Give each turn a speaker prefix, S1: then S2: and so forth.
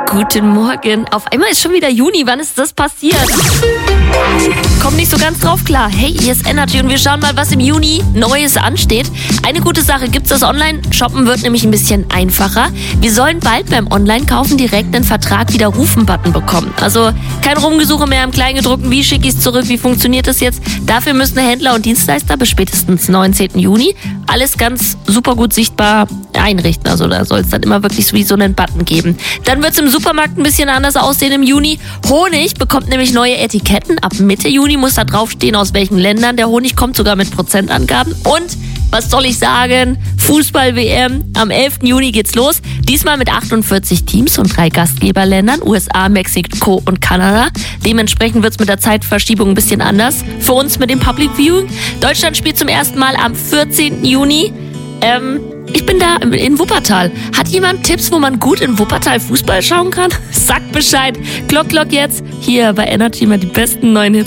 S1: Guten Morgen. Auf einmal ist schon wieder Juni. Wann ist das passiert? Komm nicht so ganz drauf klar. Hey, hier ist Energy und wir schauen mal, was im Juni Neues ansteht. Eine gute Sache gibt's, das Online-Shoppen wird nämlich ein bisschen einfacher. Wir sollen bald beim Online-Kaufen direkt einen Vertrag-Widerrufen-Button bekommen. Also kein Rumgesuche mehr im Kleingedruckten, wie schicke ich es zurück, wie funktioniert das jetzt? Dafür müssen Händler und Dienstleister bis spätestens 19. Juni alles ganz super gut sichtbar einrichten. Also da soll es dann immer wirklich so wie so einen Button geben. Dann wird es im Supermarkt ein bisschen anders aussehen im Juni. Honig bekommt nämlich neue Etiketten. Ab Mitte Juni muss da draufstehen, aus welchen Ländern der Honig kommt, sogar mit Prozentangaben. Und, was soll ich sagen, Fußball-WM, am 11. Juni geht's los. Diesmal mit 48 Teams und 3 Gastgeberländern, USA, Mexiko und Kanada. Dementsprechend wird's mit der Zeitverschiebung ein bisschen anders. Für uns mit dem Public Viewing. Deutschland spielt zum ersten Mal am 14. Juni. Ich bin da in Wuppertal. Hat jemand Tipps, wo man gut in Wuppertal Fußball schauen kann? Sagt Bescheid. Glock jetzt. Hier bei Energy mal die besten neuen Hits.